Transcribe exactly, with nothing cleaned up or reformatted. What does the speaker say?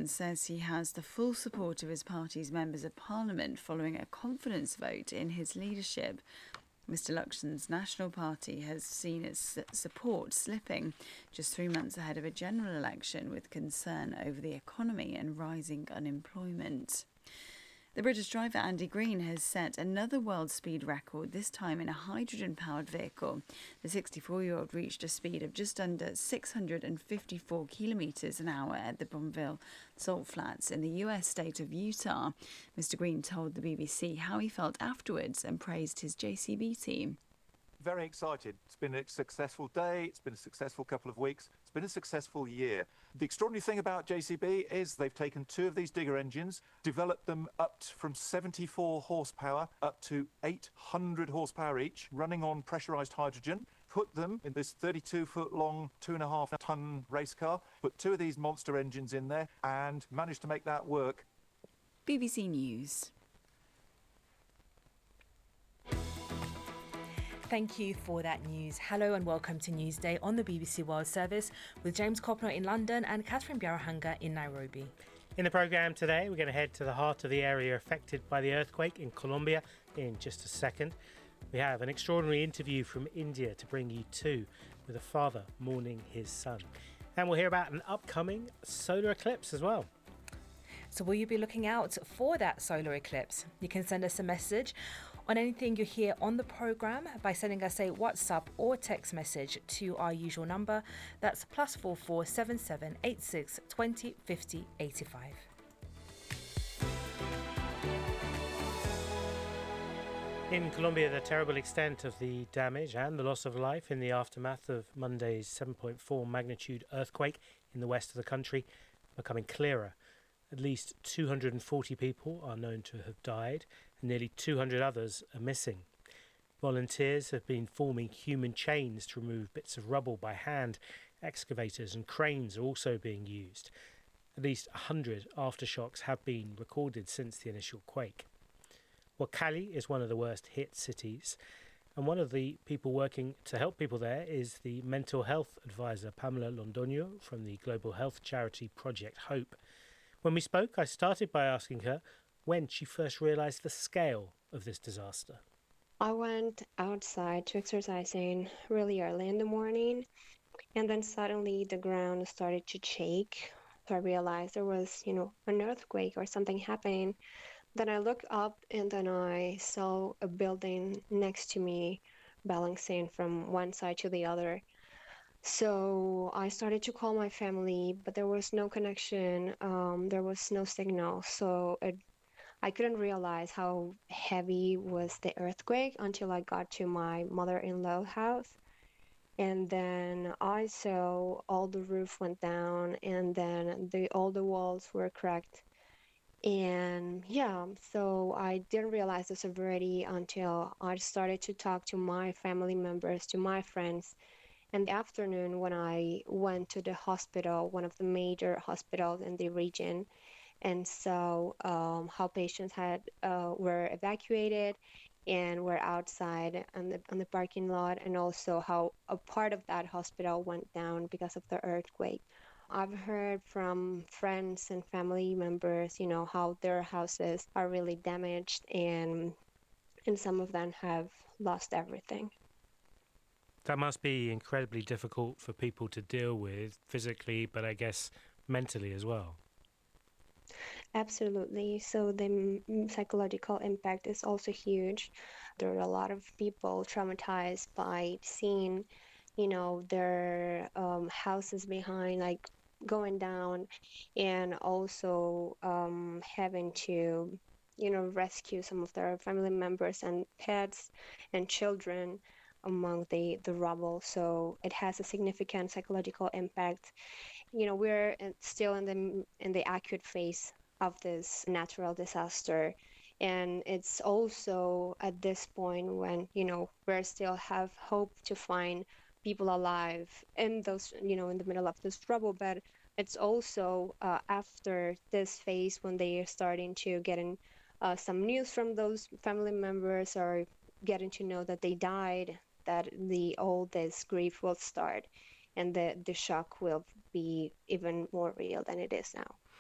Luxon says he has the full support of his party's members of parliament following a confidence vote in his leadership. Mr Luxon's National Party has seen its support slipping just three months ahead of a general election with concern over the economy and rising unemployment. The British driver Andy Green has set another world speed record, this time in a hydrogen-powered vehicle. The sixty-four-year-old reached a speed of just under six hundred fifty-four kilometres an hour at the Bonneville Salt Flats in the U S state of Utah. Mr Green told the B B C how he felt afterwards and praised his J C B team. Very excited. It's been a successful day. It's been a successful couple of weeks. It's been a successful year. The extraordinary thing about J C B is they've taken two of these digger engines, developed them up from seventy-four horsepower up to eight hundred horsepower each, running on pressurised hydrogen, put them in this thirty-two foot long, two and a half tonne race car, put two of these monster engines in there and managed to make that work. B B C News. Thank you for that news. Hello and welcome to Newsday on the B B C World Service with James Copner in London and Catherine Biarahanga in Nairobi. In the programme today, we're going to head to the heart of the area affected by the earthquake in Colombia in just a second. We have an extraordinary interview from India to bring you to, with a father mourning his son. And we'll hear about an upcoming solar eclipse as well. So will you be looking out for that solar eclipse? You can send us a message on anything you hear on the programme by sending us a WhatsApp or text message to our usual number. That's plus four four seven seven eight six twenty fifty eighty five. In Colombia, the terrible extent of the damage and the loss of life in the aftermath of Monday's seven point four magnitude earthquake in the west of the country are becoming clearer. At least two hundred forty people are known to have died and nearly two hundred others are missing. Volunteers have been forming human chains to remove bits of rubble by hand. Excavators and cranes are also being used. At least one hundred aftershocks have been recorded since the initial quake. Well, Cali is one of the worst hit cities, and one of the people working to help people there is the mental health advisor Pamela Londoño from the global health charity Project Hope. When we spoke, I started by asking her when she first realised the scale of this disaster. I went outside to exercising really early in the morning, and then suddenly the ground started to shake. So I realized there was, you know, an earthquake or something happening. Then I looked up and then I saw a building next to me balancing from one side to the other. So I started to call my family, but there was no connection. Um, there was no signal. So it, I couldn't realize how heavy was the earthquake until I got to my mother-in-law's house. And then I saw all the roof went down and then the all the walls were cracked. And yeah, so I didn't realize the severity until I started to talk to my family members, to my friends. In the afternoon, when I went to the hospital, one of the major hospitals in the region, and saw um, how patients had uh, were evacuated and were outside on the on the parking lot, and also how a part of that hospital went down because of the earthquake. I've heard from friends and family members, you know, how their houses are really damaged, and and some of them have lost everything. That must be incredibly difficult for people to deal with physically, but I guess mentally as well. Absolutely. So the m- psychological impact is also huge. There are a lot of people traumatized by seeing, you know, their um, houses behind, like going down, and also um, having to, you know, rescue some of their family members and pets and children among the, the rubble. So it has a significant psychological impact. You know, we're in- still in the in the acute phase of this natural disaster. And it's also at this point when, you know, we still have hope to find people alive in those, you know, in the middle of this trouble. But it's also uh, after this phase when they are starting to get in uh, some news from those family members or getting to know that they died, that the all this grief will start and the, the shock will be even more real than it is now.